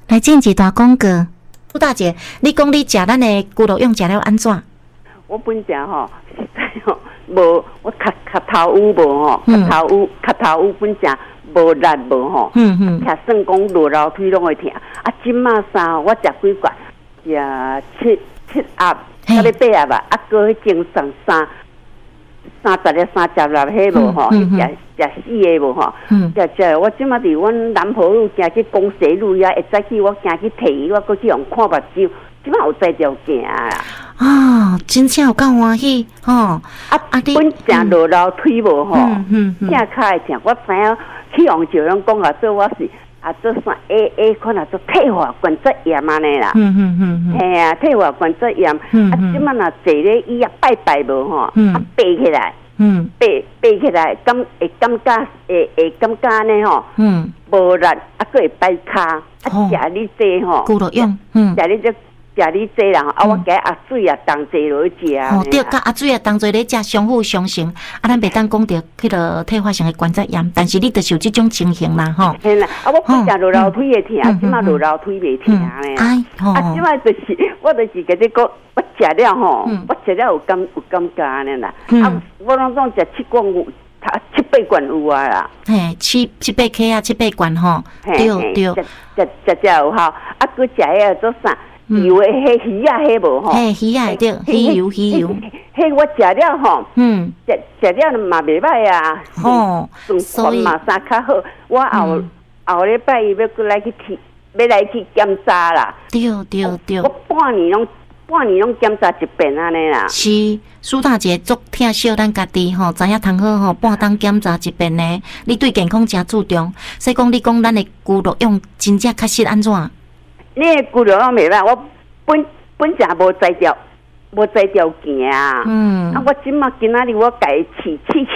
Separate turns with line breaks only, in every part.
来进一段广告。朱大姐，你讲你食咱的骨肉用食了安怎？
我本食吼，实在吼无，我脚头有无吼，脚头有本食无力无吼，吃算讲落楼梯拢会痛。啊，即马啥我食几罐，食7盒，到咧8盒吧，啊，搁迄精神30粒30粒迄无吼，食4个无吼，食我即马伫阮南埔路行去公社路遐，会早起我行去摕伊，我搁去用看目睭，即马有在条行啦。
哦，真正有够欢喜吼！
你本正落楼梯无吼，正脚会痛。我知影去用就拢讲啊，做我是做啥 A 款啊，做退化关节炎安尼啦。嘿啊，退化关节炎。即摆若坐咧医啊拜无吼，爬起来，爬起来，会感觉呢吼，无力，佫会摆骹，食你这吼，
骨肉用，
食你这。食你这啦，我加鸭水啊，当济落去食。
哦，对，加鸭水啊，当济咧食，相辅相成。咱袂当讲着迄个退化性的关节炎，但是你着有即种情形啦，吼。
嘿啦，我本食落楼梯会痛，即马落楼梯袂痛咧。即马就是我就是甲你讲，我食了吼，我食了有感觉呢啦。我拢总食7罐有，7、8罐有啊啦。
嘿，7、8克啊，7、8罐吼。对。
食有效，佫食迄个做啥？油的迄鱼啊，迄无吼，
鱼啊对，鱼油，迄
我食了吼，食了嘛袂歹啊，所以嘛啥较好。我后礼拜要过来去检查啦。对。我半年拢检查一遍安尼啦。是，苏大姐足疼惜咱家己吼，知影通好吼，半当检查一遍呢。你对健康真注重，所以讲你讲咱的骨肉用真正确实安怎？你的骨肉拢袂歹，我本正无在条行啊。我即马今仔日我家饲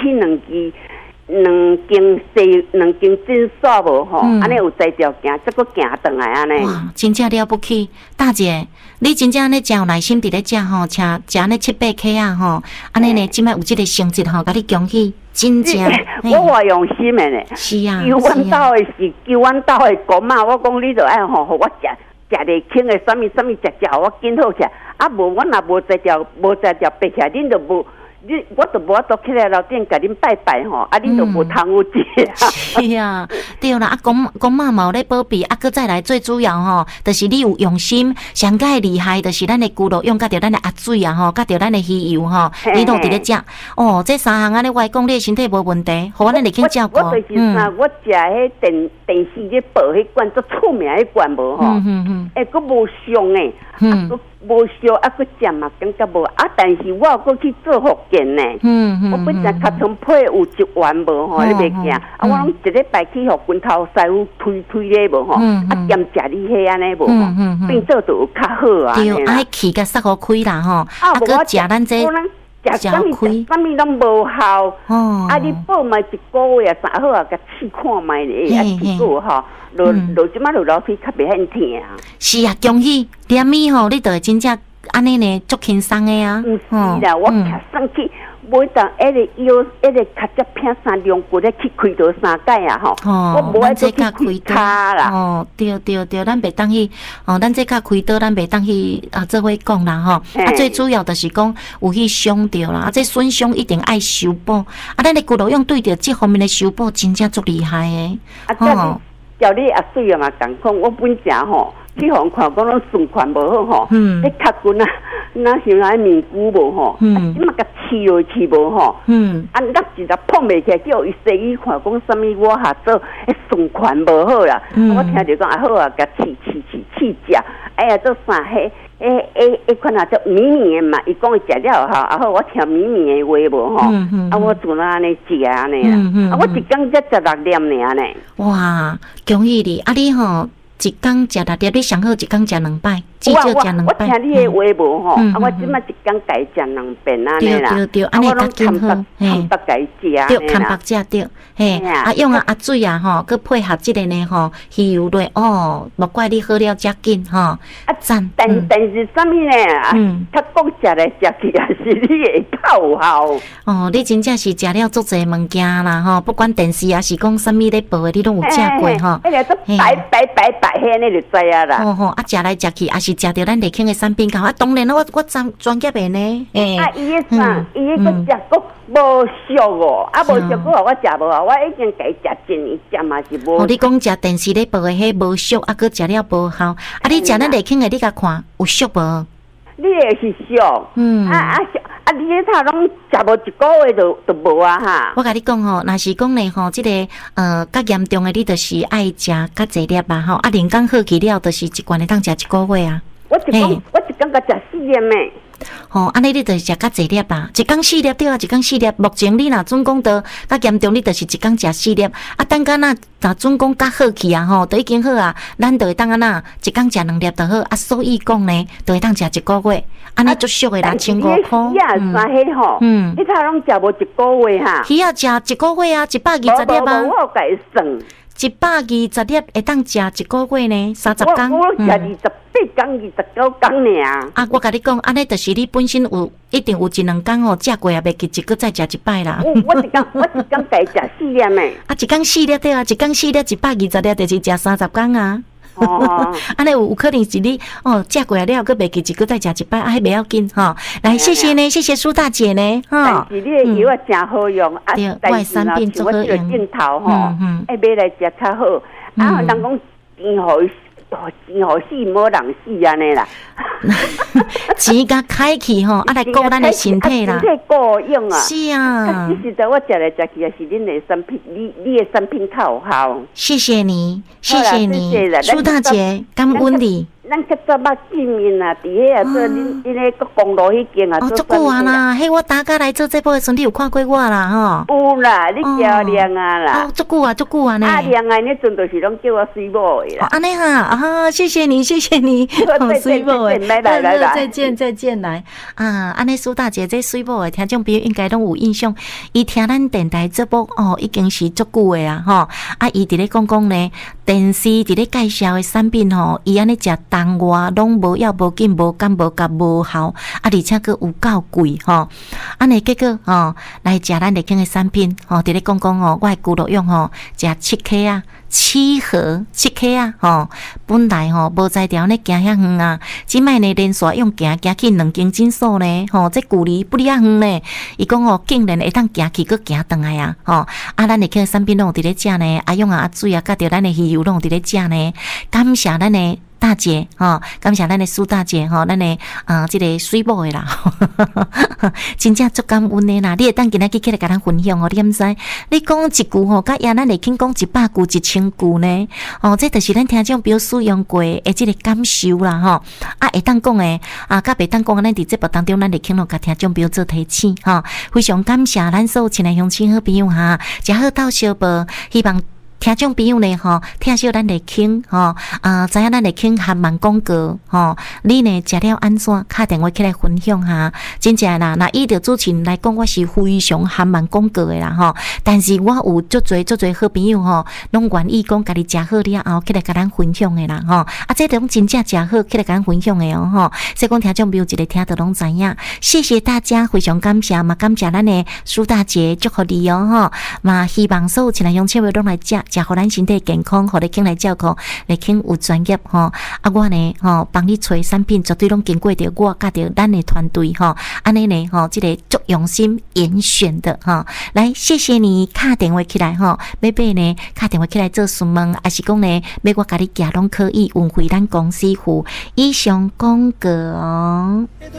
两间诊所无吼，安尼有在条行，再搁行转来安尼。哇，真正了不起，大姐，你真正安尼真有耐心伫咧食吼，食安尼7、8克啊吼，安尼呢，即摆有即个成绩吼，甲你恭喜，真正。我话用心的呢。是啊。救阮兜的公妈，我讲你着爱吼，互我食袂轻的，什么食，我紧好食。无我若无在条爬起来，恁就无。我都无法度起来楼顶甲恁拜吼，恁都无通有食。是啊，对啦，公妈嘛有咧保庇，佫再来最主要吼，就是你有用心，上界厉害，就是咱的骨肉用，甲着咱的鸭水啊吼，甲着咱的鱼油吼，你都伫咧食。哦，这3项安尼，我讲你的身体无问题，互咱来去照顾。我就是啥，我食迄电视咧报迄罐足出名迄罐无吼，佫无伤诶，无烧佫食嘛，感觉无但是我有佫去做复健呢。我本身尻川皮有1丸无吼，你袂惊。我拢一礼拜去互拳头师傅推咧无吼，兼食你迄安尼无吼，变做就有较好啊。对，爱气甲煞好开啦吼，佫食咱这。食啥物拢无效，你报嘛1个月3好啊，甲试看卖咧，结果吼，落即马落楼梯较袂遐疼。是啊，恭喜连米吼，你着真正安尼呢，足轻松的啊。是啦，我骑上去，每当下个腰，下个脚只偏3两骨咧去开刀3摆啊吼。我无爱去开刀啦。哦，对，咱袂当去，咱这较开刀，咱袂当去做伙讲啦吼。最主要就是讲有去伤着啦，这损伤一定爱修补。咱的骨肉用对着这方面的修补，真正足厉害的。叫你鸭水啊嘛，共讲我本正吼。去互看，讲拢顺款无好吼，迄脚骨啊，哪像那面骨无吼，即嘛甲刺落去无吼，咱一直碰袂起来，叫伊西医看，讲啥物我下做顺款无好啦，我听着讲好啊，甲刺食，哎呀，做啥迄款啊，做绵的嘛，伊讲伊食了好，我听绵的话无吼，我做哪安尼食安尼啦，我一工才16粒尔呢。哇，恭喜你，你吼。一工食6粒，你上好一工食2摆，
至少食2摆。
我听你的话无吼，我即摆一工家食2遍安尼啦。
对，安尼较健康。
嘿，北家食
对，看北食对。嘿，用水吼，佮配合即个呢吼，鱼油类哦，莫怪你好了遮紧吼。赞。
但是啥物呢？较讲食来食去，也是你会较有效。
哦，你真正是食了足侪物件啦吼，不管电视也是讲啥物咧播的，你拢有食过吼。
迄个都白，迄你就知啊啦。
食来食去，也是食着咱内坑的产品较当然我专业的呢。
伊个啥？伊个食个无俗哦，无俗我食无啊，我已经家食1年，食嘛是无。
你讲食电视咧播的迄无俗，佮食了无效。你食咱内坑的，你甲看有俗无？
你也是俗。你迄套拢食无1个月就无啊哈。
我甲你讲吼，若是讲咧吼，即个较严重的，你就是爱食较济粒啊吼。人工好去了，就是一罐会当食1个月啊。我一工甲食4粒诶。
安
尼你就是食较济粒啊，一工4粒对啊，一工4粒。目前你若总讲到较严重，你就是一工食4粒。等甲若总讲较好去啊吼，都已经好啊。咱就会当一工食2粒就好。所以讲呢，就会当食1个月。安尼足俗诶啦，1500块。
鱼啊，啥迄吼？你睇拢食无1个月哈？
鱼啊，食1个月啊，120粒啊。
我甲伊算
，120粒会当食1个月呢，30天。
我食28天、29天尔。
我甲你讲，安尼就是你本身一定有1-2天吼，食过也袂记，再食1摆啦。
我一工家食4粒诶。
一工4粒对啊，一工4粒120粒，就是食30天啊。安尼有可能是你食过了，佮袂记再食1摆，迄袂要紧吼。来，谢谢呢，谢谢苏大姐呢，
但是你的药真好用，
对，外3遍足好用。
镜头吼，买来食较好。人讲钱互死，无人死安尼啦。 钱
甲开去吼，来顾咱的身体啦。
身体顾用啊。
是啊。
其实我食来食去也是恁的产品，你的产品较有效。
谢谢你，苏大姐，感恩你。
咱较早捌见面啊，伫遐啊做恁迄个公路迄间啊做。
足久啊啦，迄我大家来做这部的时阵，你有看过我啦
吼？有啦，你漂亮啊啦。
足久啊呢。
亮啊，那阵就是拢叫我水某的啦。
安尼哈，谢谢你，水某的。来，再见来。安尼苏大姐这水某的听众朋友应该拢有印象，伊听咱电台节目已经是足久的啊吼。伊伫咧讲呢，电视伫咧介绍的产品吼，伊安尼食东外拢无要无紧无感无甲无效，而且佫有够贵吼。安尼结果来食咱内坑的产品伫咧讲我的骨肉用食7克啊，7盒7克啊本来无在条呢行遐远啊，即摆呢连续用行去2间诊所呢这距离不离啊远呢。伊讲竟然会当行去佫行转来啊咱内坑的产品拢有伫咧食呢，用水啊，甲着咱的鱼油拢有伫咧食呢。感谢咱的大姐感谢咱的苏大姐咱的这个水某的啦，真正足感恩的啦。你会当今仔日起来甲咱分享你毋知？你讲一句甲咱会肯讲100句、1000句呢？这就是咱听众朋友使用过的这个感受啦会当讲的甲袂当讲，咱伫节目当中咱会肯甲听众朋友做提醒非常感谢咱所有亲爱乡亲好朋友食好到小报，希望听众朋友呢听少咱来听知影咱来听韩文广告你呢食了安怎？打电话起来分享真正啦，那依着主持人来讲，我是非常韩文广告的啦但是我有足侪好朋友拢愿意讲家己食好了后起来甲咱分享的啦这种真正食好起来甲咱分享的所以讲听众朋友一个听着拢知影。谢谢大家，非常感谢嘛，感谢咱的苏大姐，祝福你嘛希望所有亲爱乡亲们拢来食互咱身体健康，互你肯来照顾，来肯有专业我呢帮你找产品，绝对拢经过着我甲着咱的团队安尼呢这个足用心严选的来，谢谢你打电话起来要买呢打电话起来做询问，还是讲呢要我甲你寄拢可以，运回咱公司付。以上广告